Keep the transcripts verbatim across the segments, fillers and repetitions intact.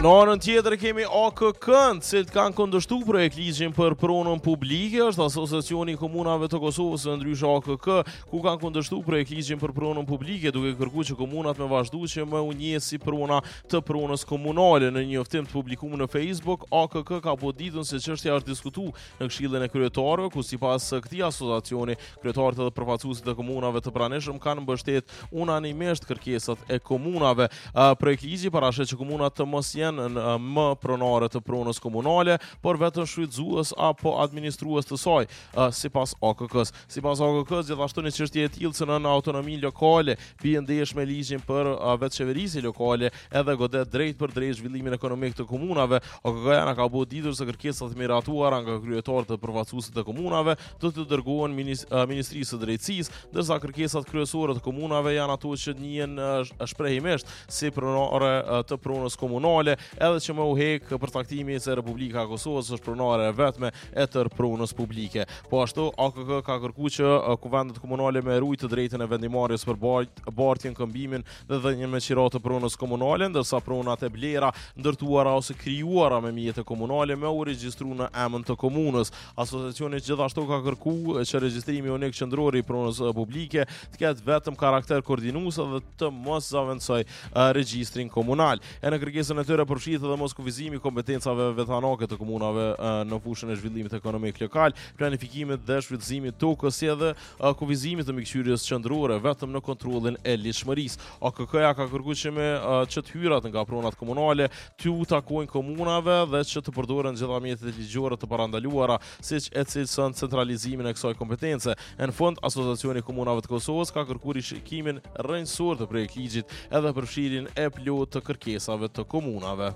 Në anën tjetër kemi A K K-n, të cilët kanë kundërshtuar projekt ligjin për pronën publike, është Asociacioni i Komunave të Kosovës, ndryshe A K K, ku kanë kundërshtuar projekt ligjin për pronën publike, duke kërkuar që komunat me vazhdu që më u njeh si prona të pronës komunale. Në një njoftim të publikuar në Facebook, A K K ka poditën se çështja është diskutuar në Këshillin e Kryetarëve, ku sipas këtij asociacioni, kryetarët dhe përfaqësuesit e komunave të pranishëm kanë mbështet unanimisht kërkesat e komunave. Projekt ligji parashet që komunat të mos jenë në më pronare të pronës komunale, por vetëm shfrytëzues apo administrues të saj, sipas A K K-s. Sipas A K K-s, gjithashtu një çështje e tillë që në autonominë lokale bie ndesh me ligjin për vetçeverisje lokale, edhe godet drejt për drejt zhvillimin ekonomik të komunave. A K K-ja na ka bërë ditur se kërkesat miratuara nga kryetarët e përfaqësuesit të komunave do të dërgohen Ministrisë së Drejtësisë, ndërsa kërkesat kryesore të komunave janë ato që njihen shprehimisht si pronare të pronës komunale, edhe që më u hek përcaktimi se Republika e Kosovës është pronare e vetme e tërë pronës publike. Po ashtu, A K K ka kërkuar që kuvendet komunale me ruajtë të drejtën e vendimarrjes për bartjen, këmbimin dhe dhënien me qira të pronës komunale, ndërsa pronat e blera, ndërtuara ose krijuara me mjete komunale me u regjistru në emën të komunës. Asociacioni gjithashtu ka kërkuar që regjistrimi unik qendror i pronës publike të ketë vetëm karakter koordinues dhe të mos zaventësoj regjistrin komunal. E në kërkesën e tyre përfshihet edhe mos kufizimi i kompetencave vetanake të komunave në fushën e zhvillimit ekonomik lokal, planifikimit dhe shfrytëzimit tokës, si edhe kufizimit të mbikëqyrjes qendrore vetëm në kontrollin e ligjshmërisë. A K K-ja ka kërkuar që me që të hyrat nga pronat komunale të u takojnë komunave dhe që të përdoren gjitha mjetet ligjore të parandaluara, siç e cilëson centralizimin e kësaj kompetence. Në fund, Asociacioni i Komunave të Kosovës ka kërkuar rishikimin rrënjësor të projekt ligjit edhe përfshirjen e plotë të kërkesave të komunave.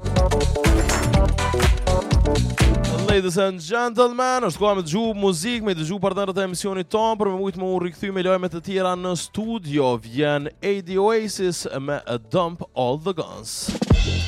Ladies and gentlemen, është koha me dëgju muzikë, me dëgju partnerët e emisionit tonë, për me mujtë më u rikthy me lojmet të tjera në studio. Vjen A D Oasis me A Dump All the Guns.